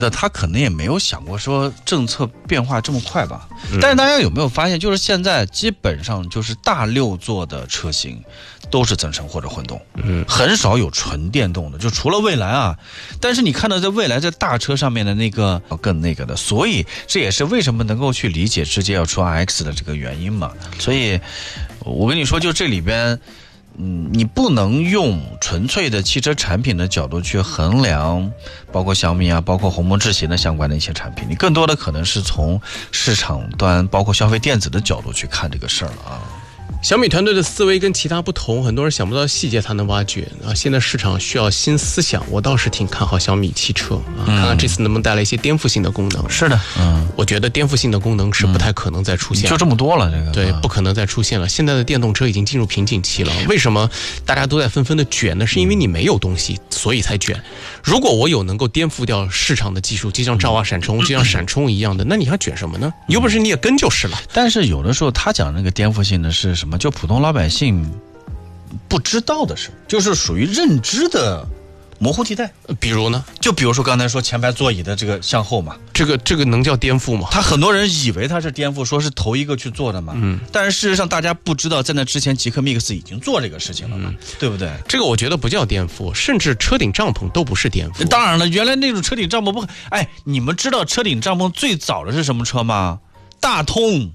那他可能也没有想过说政策变化这么快吧。但是大家有没有发现，就是现在基本上就是大6座的车型都是增程或者混动，很少有纯电动的，就除了蔚来啊。但是你看到在蔚来在大车上面的那个更那个的，所以这也是为什么能够去理解直接要出 RX 的这个原因嘛。所以我跟你说，就这里边你不能用纯粹的汽车产品的角度去衡量，包括小米啊，包括鸿蒙智行的相关的一些产品，你更多的可能是从市场端，包括消费电子的角度去看这个事儿了啊。 小米团队的思维跟其他不同，很多人想不到细节他能挖掘啊。现在市场需要新思想，我倒是挺看好小米汽车啊，看看这次能不能带来一些颠覆性的功能。 是的， 我觉得颠覆性的功能是不太可能再出现了， 就这么多了，这个对，不可能再出现了。现在的电动车已经进入瓶颈期了，为什么大家都在纷纷的卷呢？是因为你没有东西，所以才卷。如果我有能够颠覆掉市场的技术，就像兆瓦闪充，就像闪充一样的，那你还卷什么呢？有本事你也跟就是了。 但是有的时候他讲那个颠覆性的是什么？就普通老百姓不知道的事，就是属于认知的模糊地带。 比如呢？ 就比如说刚才说前排座椅的这个向后嘛， 这个能叫颠覆吗？ 他很多人以为他是颠覆，说是头一个去做的嘛。但是事实上大家不知道，在那之前极客 Mix 已经做这个事情了嘛，对不对？ 这个我觉得不叫颠覆，甚至车顶帐篷都不是颠覆。 当然了，原来那种车顶帐篷不，你们知道车顶帐篷最早的是什么车吗？大通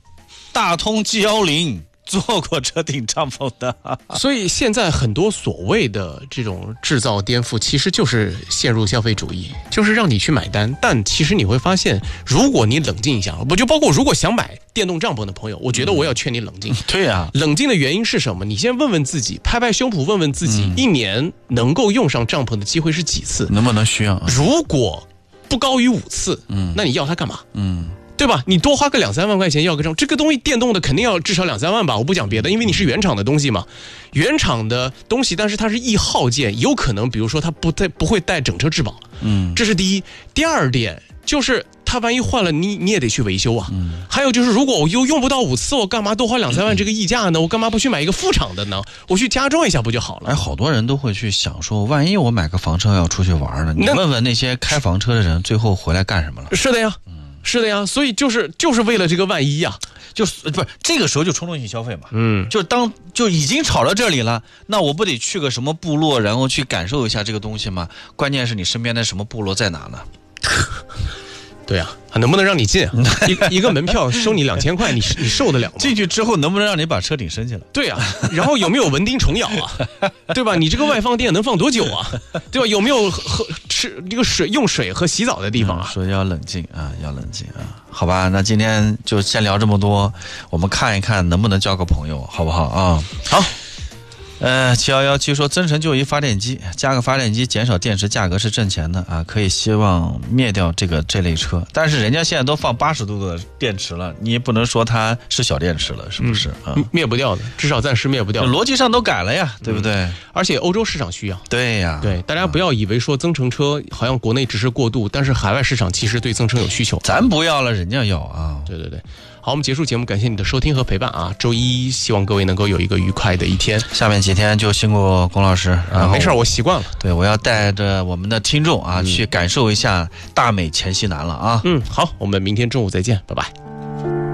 G10。做过车顶帐篷的， 所以现在很多所谓的这种制造颠覆，其实就是陷入消费主义，就是让你去买单。但其实你会发现，如果你冷静一下，不就包括如果想买电动帐篷的朋友，我觉得我要劝你冷静。 对啊， 冷静的原因是什么？你先问问自己，拍拍胸脯问问自己，一年能够用上帐篷的机会是几次？ 能不能需要？ 如果不高于5次，那你要它干嘛？对吧？你多花个2-3万块钱要个帐，这个东西电动的肯定要至少2-3万吧，我不讲别的，因为你是原厂的东西嘛，原厂的东西，但是它是易耗件，有可能比如说它不会带整车质保，这是第一。第二点就是它万一换了，你也得去维修啊。还有就是如果我又用不到5次，我干嘛多花2-3万这个溢价呢？我干嘛不去买一个副厂的呢？我去加装一下不就好了？ 好多人都会去想说，万一我买个房车要出去玩呢？你问问那些开房车的人，最后回来干什么了？ 是的呀。是的呀，所以就是为了这个万一呀， 就是不是这个时候就冲动性消费嘛，就已经炒到这里了，那我不得去个什么部落，然后去感受一下这个东西吗？关键是你身边的什么部落在哪呢？ 对啊，能不能让你进啊？一个门票收你2000块，你受得了吗？ 进去之后能不能让你把车顶升起来？ 对啊，然后有没有蚊叮虫咬啊？对吧？你这个外放电能放多久啊？对吧？有没有吃这个用水和洗澡的地方啊？ 说要冷静啊，要冷静啊。好吧，那今天就先聊这么多，我们看一看能不能交个朋友，好不好啊？好。7117说增程就一发电机，加个发电机减少电池价格是挣钱的啊，可以希望灭掉这类车，但是人家现在都放80度的电池了，你也不能说它是小电池了，是不是？ 灭不掉的，至少暂时灭不掉。 逻辑上都改了呀，对不对？ 而且欧洲市场需要。 对呀， 对，大家不要以为说增程车好像国内只是过渡，但是海外市场其实对增程有需求。 咱不要了，人家要啊。 对。好，我们结束节目，感谢你的收听和陪伴啊！周一希望各位能够有一个愉快的一天。 下面几天就辛苦龚老师， 没事，我习惯了。 对，我要带着我们的听众啊，去感受一下大美前西南了啊。 好，我们明天中午再见，拜拜。